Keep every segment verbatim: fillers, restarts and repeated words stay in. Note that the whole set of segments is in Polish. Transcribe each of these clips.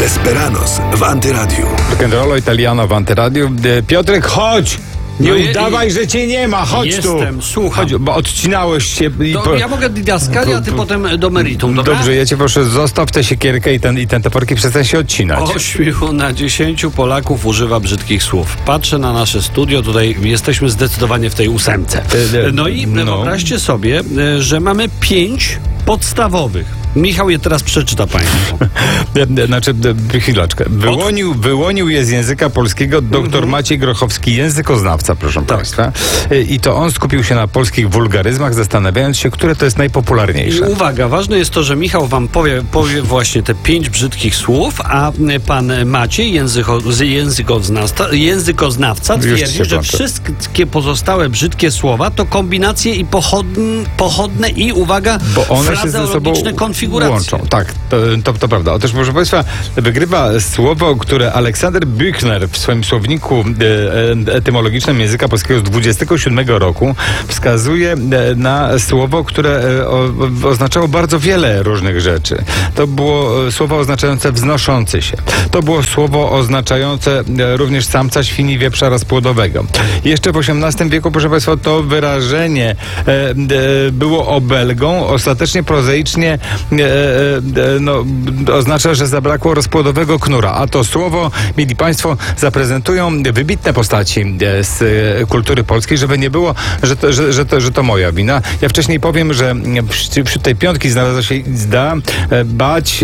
Desperados w Antyradiu. Rock'n'rollo Italiano w Antyradiu. E, Piotrek, chodź! Nie No je- udawaj, że cię nie ma, chodź tu! Jestem, słucham. Chodź, bo odcinałeś się i To po... ja mogę didaskalię, a ty po- potem do meritum, dobra? Dobrze, ja cię proszę, zostaw tę siekierkę i ten, i ten toporki, przestań się odcinać. Ośmiu na dziesięciu Polaków używa brzydkich słów. Patrzę na nasze studio, tutaj jesteśmy zdecydowanie w tej ósemce. E, e, No i no. wyobraźcie sobie, e, że mamy pięć podstawowych. Michał je teraz przeczyta państwu. E, Znaczy, e, chwileczkę. Wyłonił, wyłonił je z języka polskiego doktor Maciej Grochowski, językoznawca, proszę państwa. E, I to on skupił się na polskich wulgaryzmach, zastanawiając się, które to jest I najpopularniejsze. uwaga, ważne jest to, że Michał wam powie, powie właśnie te pięć brzydkich słów, a pan Maciej, języko, językoznawca, językoznawca Już ci się twierdzi, że włączę. wszystkie pozostałe brzydkie słowa to kombinacje i pochodn, pochodne i, uwaga, Bo one się ze sobą frazeologiczne konfiguracje. łączą. Tak, to, to, to prawda. Otóż, proszę państwa, wygrywa słowo, które Aleksander Büchner w swoim słowniku e, etymologicznym języka polskiego z dwudziestego siódmego roku wskazuje e, na słowo, które e, o, oznaczało bardzo wiele różnych rzeczy. To było e, słowo oznaczające wznoszący się. To było słowo oznaczające e, również samca świni wieprza rozpłodowego. Jeszcze w osiemnastym wieku, proszę państwa, to wyrażenie e, e, było obelgą, ostatecznie prozaicznie e, e, no, oznacza, że zabrakło rozpłodowego knura. A to słowo, mili państwo, zaprezentują wybitne postaci e, z e, kultury polskiej, żeby nie było, że to, że, że, to, że to moja wina. Ja wcześniej powiem, że wśród wśród tej piątki znalazła się Zda, e, Bać, e,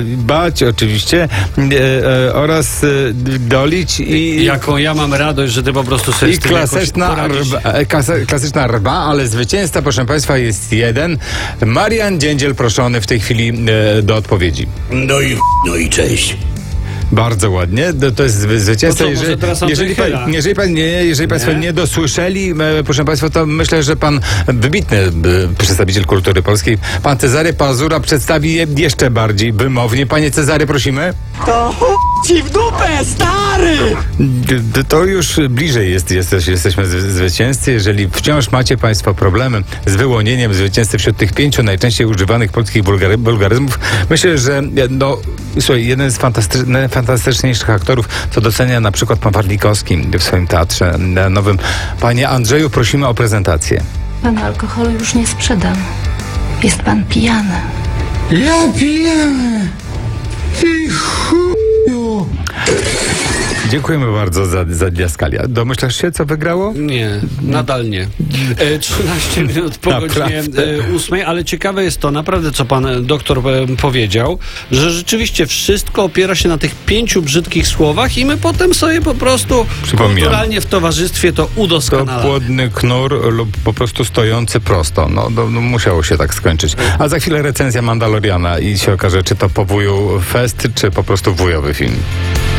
Bać oczywiście e, e, oraz e, Dolić i... Jaką ja mam radość, że ty po prostu sobie I z tym jakoś klasyczna poradzisz. rba, e, klasa- klasyczna rba, ale zwycięzca, proszę państwa, jest jeden. Marian Dziędziel proszony w tej chwili e, do odpowiedzi. No i no i cześć. Bardzo ładnie. To, to jest zwy- zwycięzca. To co, może jeżeli, teraz Andrzej jeżeli, Chyra? pan, jeżeli, pan, nie, jeżeli państwo nie dosłyszeli, e, proszę państwa, to myślę, że pan wybitny e, przedstawiciel kultury polskiej, pan Cezary Pazura przedstawi je jeszcze bardziej wymownie. Panie Cezary, prosimy. To ch... ci w dupę, stary! D- d- To już bliżej jest, jest, jesteśmy z- zwycięzcy. Jeżeli wciąż macie państwo problemy z wyłonieniem zwycięzcy wśród tych pięciu najczęściej używanych polskich wulgary, wulgaryzmów, myślę, że e, no, słuchaj, jeden z fantastyczny, fantastyczniejszych aktorów, co docenia na przykład pan Warlikowski w swoim teatrze e, nowym. Panie Andrzeju, prosimy o prezentację. Pan alkoholu już nie sprzedam. Jest pan pijany. Ja pijany! Ty chuju! Dziękujemy bardzo za, za diaskalia. Domyślasz się, co wygrało? Nie, nadal nie. E, trzynaście minut po godzinie Naprawdę? e, ósmej, ale ciekawe jest to naprawdę, co pan e, doktor e, powiedział, że rzeczywiście wszystko opiera się na tych pięciu brzydkich słowach i my potem sobie po prostu Przypominam. kulturalnie w towarzystwie to To udoskonalamy. płodny knur lub po prostu stojący prosto. No, no, no musiało się tak skończyć. A za chwilę recenzja Mandaloriana i się okaże, czy to po wuju fest, czy po prostu wujowy film.